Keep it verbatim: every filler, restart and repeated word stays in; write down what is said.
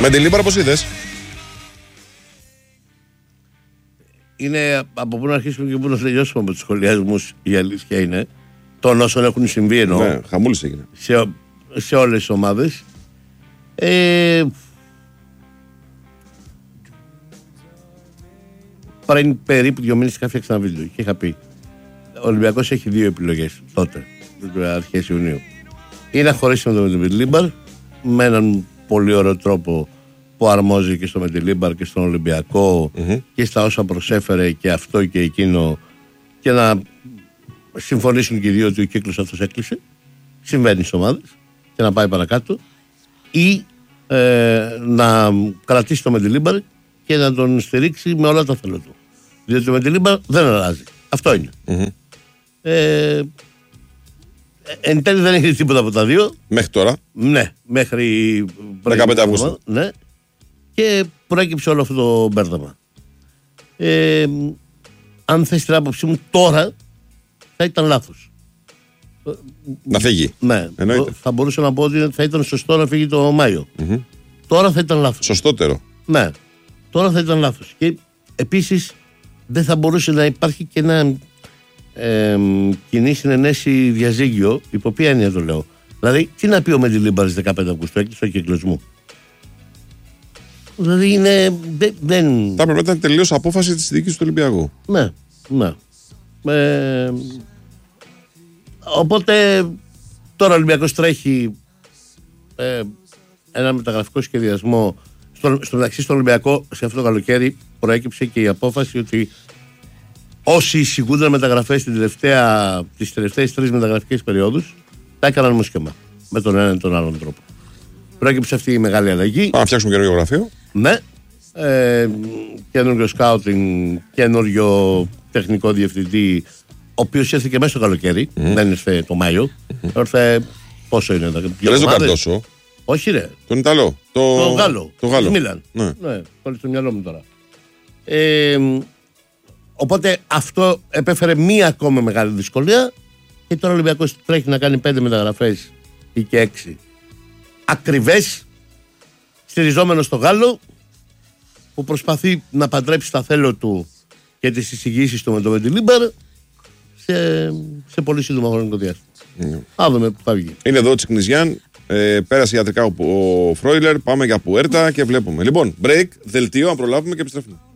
Με την Λίμπαρ πώς είδες? Είναι από πού να αρχίσουμε και πού να τελειώσουμε από τους σχολιασμούς. Η αλήθεια είναι των όσων έχουν συμβεί εννοώ. Ναι, χαμούλης έγινε. Σε, σε όλες τις ομάδες. Ε, πριν περίπου δύο μήνες είχα φτιάξει ένα βίντεο και είχα πει ο Ολυμπιακός έχει δύο επιλογές τότε, αρχές Ιουνίου. Ή να χωρίσει με το Μεντιλίμπαρ με έναν πολύ ωραίο τρόπο που αρμόζει και στο Μεντιλίμπαρ και στον Ολυμπιακό mm-hmm. και στα όσα προσέφερε και αυτό και εκείνο, και να συμφωνήσουν και οι δύο ότι ο κύκλος αυτός έκλεισε. Συμβαίνει στις ομάδες και να πάει παρακάτω. Ή ε, να κρατήσει το Μεντιλίμπαρ και να τον στηρίξει με όλα τα θέλω του. Διότι το Μεντιλίμπαρ δεν αλλάζει. Αυτό είναι. Mm-hmm. Ε, εν τέλει δεν έχει τίποτα από τα δύο. Μέχρι τώρα. Ναι, μέχρι δεκαπέντε Αυγούστου. Ναι. Και προέκυψε όλο αυτό το μπέρδεμα. Ε, αν θες την άποψή μου τώρα, θα ήταν λάθος. Να φύγει. Ναι. Εννοείται. Θα μπορούσα να πω ότι θα ήταν σωστό να φύγει το Μάιο. Mm-hmm. Τώρα θα ήταν λάθος. Σωστότερο. Ναι. Τώρα θα ήταν λάθος. Και επίσης δεν θα μπορούσε να υπάρχει και ένα ε, κοινή συνενέση διαζύγιο. Υπό ποια έννοια το λέω? Δηλαδή, τι να πει ο Μεντιλίμπαρ δεκαπέντε Αυγούστου, έκλεισε ο κύκλος μου. Δηλαδή είναι. Δε, δεν... Θα πρέπει να ήταν τελείως απόφαση της διοίκησης του Ολυμπιακού. Ναι, ναι. Ε, οπότε τώρα ο Ολυμπιακός τρέχει ε, ένα μεταγραφικό σχεδιασμό. Στο, στο μεταξύ στον Ολυμπιακό, σε αυτό το καλοκαίρι, προέκυψε και η απόφαση ότι όσοι εισηγούνταν μεταγραφές την τελευταία, τις τελευταίες τρεις μεταγραφικές περιόδους, τα έκαναν μουσκεμά. Με τον έναν ή τον άλλον τρόπο. Προέκυψε αυτή η μεγάλη αλλαγή. Πάμε να φτιάξουμε καινούργιο γραφείο. Ναι. Ε, καινούργιο σκάουτινγκ, καινούργιο τεχνικό διευθυντή, ο οποίος ήρθε και μέσα στο καλοκαίρι. Mm. Δεν ήρθε το Μάιο. Mm-hmm. Ήρθε. Πόσο είναι εδώ? Λες τον Καρτόσο? Όχι, ρε. Τον Ιταλό. Το, το Γάλλο. Το Γάλλο. Μίλαν. Ναι, ναι, πολύ στο μυαλό μου τώρα. Ε, οπότε αυτό επέφερε μία ακόμα μεγάλη δυσκολία. Και τώρα ο Ολυμπιακός τρέχει να κάνει πέντε μεταγραφές ή και έξι. Ακριβές, στηριζόμενο στο Γάλλο, που προσπαθεί να παντρέψει τα θέλω του και τις εισηγήσεις του με το Μεντιλίμπαρ σε, σε πολύ σύντομο χρονικό διάστημα. Mm. Α δούμε που θα βγει. Είναι εδώ ο Τσικνιζιάν, ε, πέρασε ιατρικά ο, ο Φρόιλερ, πάμε για Πουέρτα και βλέπουμε. Λοιπόν, break, δελτίο, αν προλάβουμε και επιστρέφουμε.